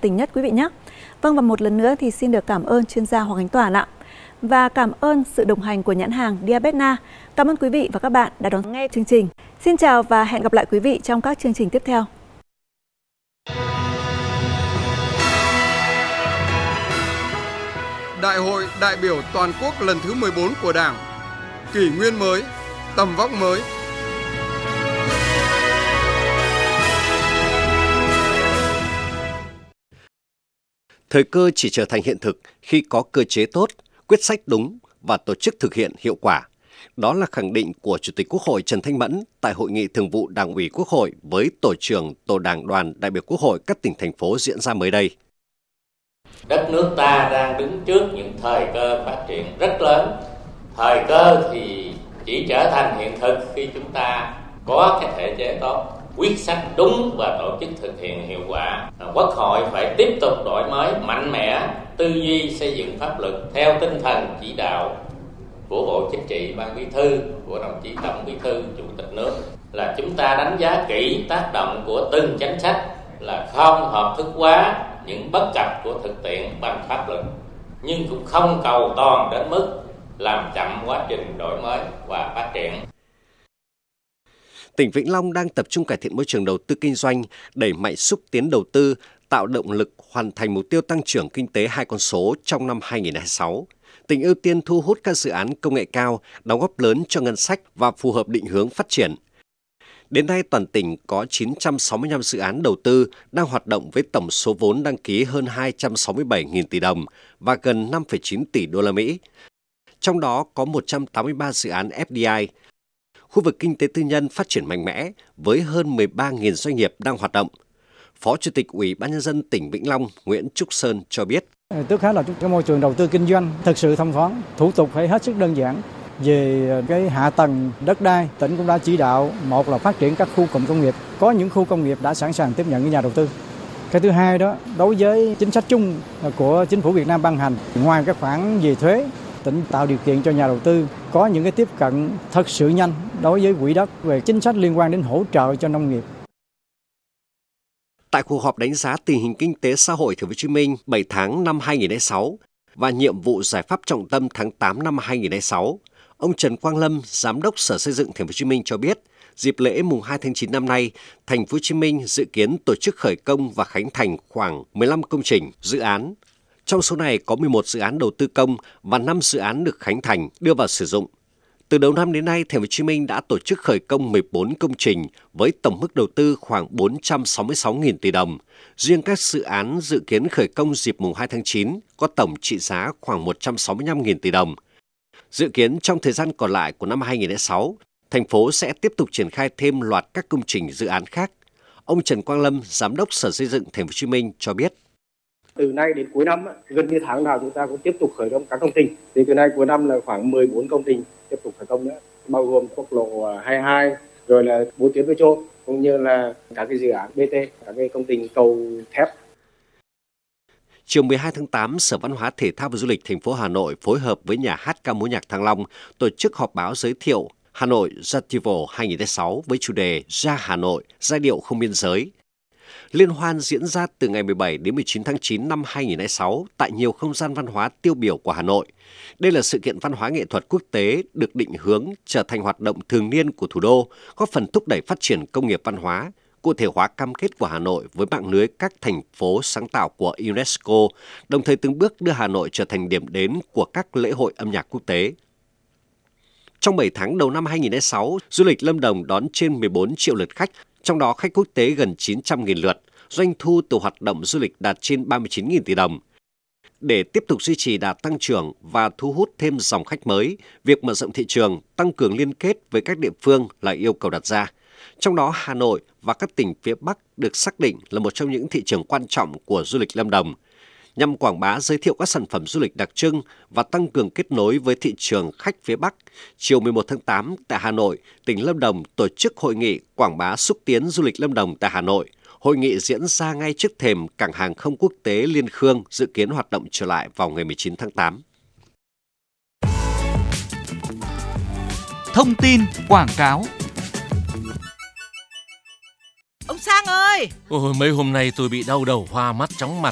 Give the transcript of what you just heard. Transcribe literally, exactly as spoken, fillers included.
tình nhất quý vị nhé. Vâng, và một lần nữa thì xin được cảm ơn chuyên gia Hoàng Khánh Toàn ạ. Và cảm ơn sự đồng hành của nhãn hàng Diabetna. Cảm ơn quý vị và các bạn đã đón nghe chương trình. Xin chào và hẹn gặp lại quý vị trong các chương trình tiếp theo. Đại hội đại biểu toàn quốc lần thứ mười bốn của Đảng, kỷ nguyên mới, tầm vóc mới. Thời cơ chỉ trở thành hiện thực khi có cơ chế tốt, quyết sách đúng và tổ chức thực hiện hiệu quả. Đó là khẳng định của Chủ tịch Quốc hội Trần Thanh Mẫn tại Hội nghị Thường vụ Đảng ủy Quốc hội với Tổ trưởng Tổ Đảng đoàn đại biểu Quốc hội các tỉnh, thành phố diễn ra mới đây. Đất nước ta đang đứng trước những thời cơ phát triển rất lớn. Thời cơ thì chỉ trở thành hiện thực khi chúng ta có cái thể chế tốt, quyết sách đúng và tổ chức thực hiện hiệu quả. Quốc hội phải tiếp tục đổi mới mạnh mẽ tư duy xây dựng pháp luật theo tinh thần chỉ đạo của Bộ Chính trị, Ban Bí thư, của đồng chí Tổng Bí thư, Chủ tịch nước, là chúng ta đánh giá kỹ tác động của từng chính sách, là không hợp thức hóa những bất cập của thực tiễn bằng pháp luật, nhưng cũng không cầu toàn đến mức làm chậm quá trình đổi mới và phát triển. Tỉnh Vĩnh Long đang tập trung cải thiện môi trường đầu tư kinh doanh, đẩy mạnh xúc tiến đầu tư, tạo động lực hoàn thành mục tiêu tăng trưởng kinh tế hai con số trong năm hai nghìn không trăm hai mươi sáu. Tỉnh ưu tiên thu hút các dự án công nghệ cao, đóng góp lớn cho ngân sách và phù hợp định hướng phát triển. Đến nay, toàn tỉnh có chín trăm sáu mươi lăm dự án đầu tư đang hoạt động với tổng số vốn đăng ký hơn hai trăm sáu mươi bảy nghìn tỷ đồng và gần năm phẩy chín tỷ đô la Mỹ. Trong đó có một trăm tám mươi ba dự án ép đê i. Khu vực kinh tế tư nhân phát triển mạnh mẽ với hơn mười ba nghìn doanh nghiệp đang hoạt động. Phó Chủ tịch Ủy ban Nhân dân tỉnh Vĩnh Long Nguyễn Trúc Sơn cho biết. Trước hết là cái môi trường đầu tư kinh doanh thực sự thông thoáng, thủ tục phải hết sức đơn giản. Về cái hạ tầng đất đai, tỉnh cũng đã chỉ đạo một là phát triển các khu cụm công nghiệp. Có những khu công nghiệp đã sẵn sàng tiếp nhận những nhà đầu tư. Cái thứ hai đó, đối với chính sách chung của chính phủ Việt Nam ban hành, ngoài các khoản về thuế, tỉnh tạo điều kiện cho nhà đầu tư có những cái tiếp cận thật sự nhanh đối với quỹ đất về chính sách liên quan đến hỗ trợ cho nông nghiệp. Tại cuộc họp đánh giá tình hình kinh tế xã hội Thành phố Hồ Chí Minh bảy tháng năm hai nghìn không trăm lẻ sáu và nhiệm vụ giải pháp trọng tâm tháng tám năm hai nghìn không trăm lẻ sáu, ông Trần Quang Lâm, Giám đốc Sở Xây dựng Thành phố Hồ Chí Minh cho biết, dịp lễ mùng hai tháng chín năm nay, Thành phố Hồ Chí Minh dự kiến tổ chức khởi công và khánh thành khoảng mười lăm công trình, dự án. Trong số này có mười một dự án đầu tư công và năm dự án được khánh thành, đưa vào sử dụng. Từ đầu năm đến nay, Thành phố Hồ Chí Minh đã tổ chức khởi công mười bốn công trình với tổng mức đầu tư khoảng bốn trăm sáu mươi sáu nghìn tỷ đồng. Riêng các dự án dự kiến khởi công dịp mùng hai tháng chín có tổng trị giá khoảng một trăm sáu mươi lăm nghìn tỷ đồng. Dự kiến trong thời gian còn lại của năm hai nghìn không trăm lẻ sáu, thành phố sẽ tiếp tục triển khai thêm loạt các công trình dự án khác. Ông Trần Quang Lâm, Giám đốc Sở Xây dựng Thành phố Hồ Chí Minh cho biết. Từ nay đến cuối năm, gần như tháng nào chúng ta cũng tiếp tục khởi công các công trình. Thì từ nay cuối năm là khoảng mười bốn công trình tiếp tục khởi công nữa, bao gồm quốc lộ hai mươi hai, rồi là bốn tuyến metro, cũng như là các cái dự án bê tê, các cái công trình cầu thép. Chiều mười hai tháng tám, Sở Văn hóa Thể thao và Du lịch thành phố Hà Nội phối hợp với Nhà hát ca múa nhạc Thăng Long tổ chức họp báo giới thiệu Hà Nội Festival hai nghìn không trăm lẻ sáu với chủ đề Ra Hà Nội, giai điệu không biên giới. Liên hoan diễn ra từ ngày mười bảy đến mười chín tháng chín năm hai nghìn không trăm lẻ sáu tại nhiều không gian văn hóa tiêu biểu của Hà Nội. Đây là sự kiện văn hóa nghệ thuật quốc tế được định hướng trở thành hoạt động thường niên của thủ đô, góp phần thúc đẩy phát triển công nghiệp văn hóa, cụ thể hóa cam kết của Hà Nội với mạng lưới các thành phố sáng tạo của UNESCO, đồng thời từng bước đưa Hà Nội trở thành điểm đến của các lễ hội âm nhạc quốc tế. Trong bảy tháng đầu năm hai nghìn không trăm lẻ sáu, du lịch Lâm Đồng đón trên mười bốn triệu lượt khách, trong đó khách quốc tế gần chín trăm nghìn lượt, doanh thu từ hoạt động du lịch đạt trên ba mươi chín nghìn tỷ đồng. Để tiếp tục duy trì đà tăng trưởng và thu hút thêm dòng khách mới, việc mở rộng thị trường, tăng cường liên kết với các địa phương là yêu cầu đặt ra. Trong đó, Hà Nội và các tỉnh phía Bắc được xác định là một trong những thị trường quan trọng của du lịch Lâm Đồng. Nhằm quảng bá giới thiệu các sản phẩm du lịch đặc trưng và tăng cường kết nối với thị trường khách phía Bắc, chiều mười một tháng tám tại Hà Nội, tỉnh Lâm Đồng tổ chức hội nghị quảng bá xúc tiến du lịch Lâm Đồng tại Hà Nội. Hội nghị diễn ra ngay trước thềm cảng hàng không quốc tế Liên Khương, dự kiến hoạt động trở lại vào ngày mười chín tháng tám. Thông tin quảng cáo. Ông Sang ơi! Ôi, mấy hôm nay tôi bị đau đầu, hoa mắt, chóng mặt,